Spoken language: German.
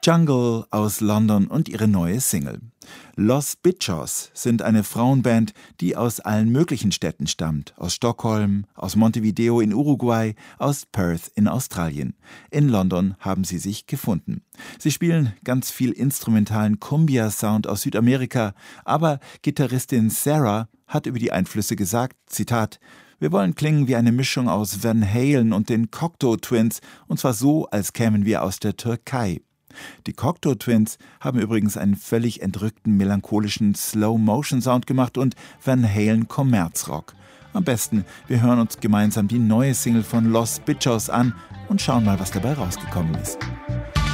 Jungle aus London und ihre neue Single. Los Bichos sind eine Frauenband, die aus allen möglichen Städten stammt. Aus Stockholm, aus Montevideo in Uruguay, aus Perth in Australien. In London haben sie sich gefunden. Sie spielen ganz viel instrumentalen Cumbia-Sound aus Südamerika, aber Gitarristin Sarah hat über die Einflüsse gesagt, Zitat, wir wollen klingen wie eine Mischung aus Van Halen und den Cocteau Twins, und zwar so, als kämen wir aus der Türkei. Die Cocteau Twins haben übrigens einen völlig entrückten, melancholischen Slow-Motion-Sound gemacht und Van Halen Kommerzrock. Am besten, wir hören uns gemeinsam die neue Single von Los Bichos an und schauen mal, was dabei rausgekommen ist.